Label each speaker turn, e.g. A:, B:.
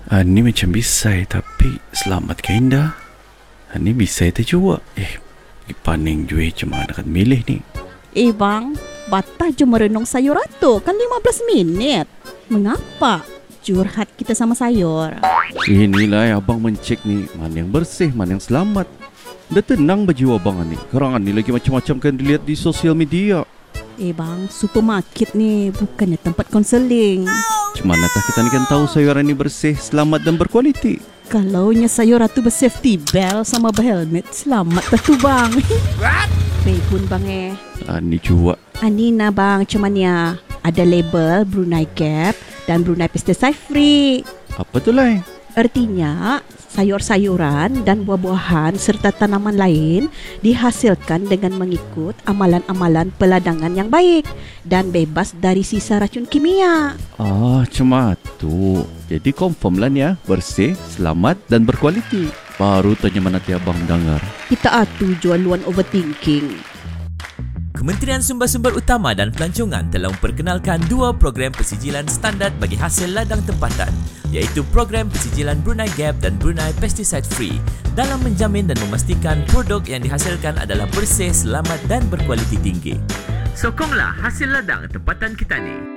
A: Ni macam bisai tapi selamat ke indah. Ni bisai tu juga. Paning jui macam mana kan milih ni.
B: Bang, batah je merenung sayur tu. Kan 15 minit. Mengapa? Curhat kita sama sayur.
A: Inilah abang mencek ni. Mana yang bersih, mana yang selamat. Dah tenang baju abang ni. Kerangan ni lagi macam-macam kan dilihat di sosial media.
B: Bang, supermarket ni bukannya tempat konseling.
A: Cuma tak kita ni kan tahu sayuran ni bersih, selamat dan berkualiti.
B: Kalaunya sayur tu bersafety belt sama berhelmet, selamat tu bang.
C: What?
B: Behun bang
A: Ni juga.
B: Ani na bang, cuman ya ada label Brunei Gap dan Brunei Pesticide Free.
A: Apa tu lah?
B: Artinya, sayur-sayuran dan buah-buahan serta tanaman lain dihasilkan dengan mengikut amalan-amalan peladangan yang baik dan bebas dari sisa racun kimia.
A: Cuma tu. Jadi confirm lah ni ya, bersih, selamat dan berkualiti. Baru tanya mana ti abang dengar.
B: Kita jual luan overthinking.
C: Kementerian Sumber-Sumber Utama dan Pelancongan telah memperkenalkan dua program persijilan standard bagi hasil ladang tempatan, iaitu program persijilan Brunei Gap dan Brunei Pesticide Free dalam menjamin dan memastikan produk yang dihasilkan adalah bersih, selamat dan berkualiti tinggi. Sokonglah hasil ladang tempatan kita ni.